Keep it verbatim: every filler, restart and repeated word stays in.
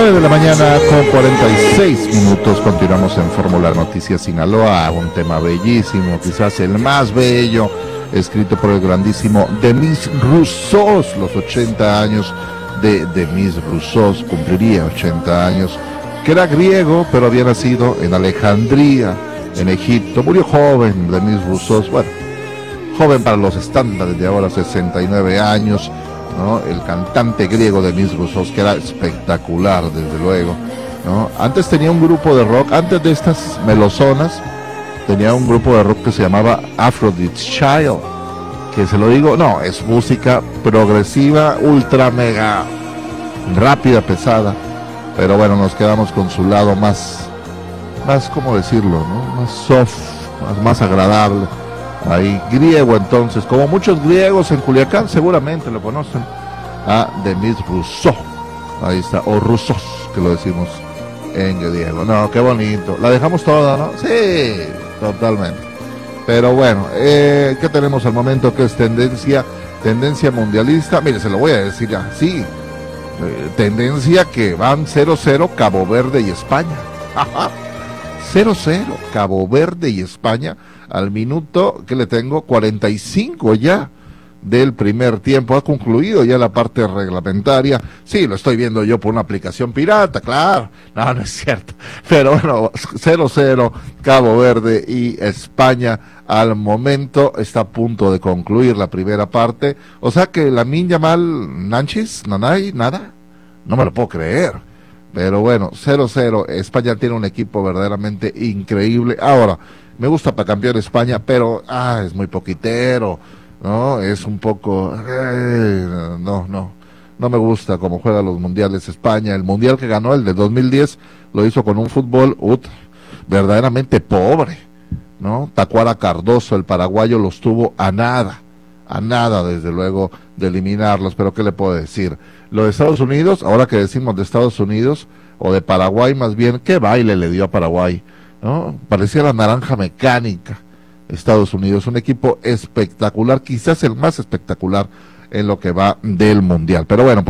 nueve de la mañana con cuarenta y seis minutos, continuamos en Fórmula Noticias Sinaloa, un tema bellísimo, quizás el más bello, escrito por el grandísimo Demis Roussos. Los ochenta años de Demis Roussos, cumpliría ochenta años, que era griego, pero había nacido en Alejandría, en Egipto. Murió joven Demis Roussos, bueno, joven para los estándares de ahora, sesenta y nueve años, ¿no? El cantante griego Demis Roussos, que era espectacular, desde luego, ¿no? Antes tenía un grupo de rock, antes de estas melosonas, tenía un grupo de rock que se llamaba Aphrodite's Child, que se lo digo, no, es música progresiva, ultra mega rápida, pesada, pero bueno, nos quedamos con su lado más, más, ¿cómo decirlo, no? Más soft, más, más agradable. Ahí, griego entonces, como muchos griegos en Culiacán, seguramente lo conocen, a Demis Roussos, ahí está, o Roussos, que lo decimos en griego. No, qué bonito, la dejamos toda, ¿no? Sí, totalmente. Pero bueno, eh, ¿qué tenemos al momento? Que es tendencia, tendencia mundialista. Mire, se lo voy a decir así, eh, tendencia que van cero cero Cabo Verde y España. cero cero Cabo Verde y España, al minuto que le tengo cuarenta y cinco ya del primer tiempo. Ha concluido ya la parte reglamentaria. Sí, lo estoy viendo yo por una aplicación pirata, claro. No, no es cierto. Pero bueno, cero cero Cabo Verde y España. Al momento está a punto de concluir la primera parte. O sea que Lamine Yamal, Nanchis, Nanay, nada. No me lo puedo creer. Pero bueno, cero cero, España tiene un equipo verdaderamente increíble. Ahora, me gusta para campeón España, pero ah, es muy poquitero, ¿no? Es un poco... Eh, no, no, no me gusta cómo juega los mundiales España. El mundial que ganó, el de dos mil diez, lo hizo con un fútbol ut, verdaderamente pobre, ¿no? Tacuara Cardoso, el paraguayo, los tuvo a nada, a nada, desde luego, de eliminarlos. Pero ¿qué le puedo decir? Lo de Estados Unidos, ahora que decimos de Estados Unidos, o de Paraguay más bien, ¿qué baile le dio a Paraguay? ¿No? Parecía la naranja mecánica. Estados Unidos, un equipo espectacular, quizás el más espectacular en lo que va del mundial. Pero bueno,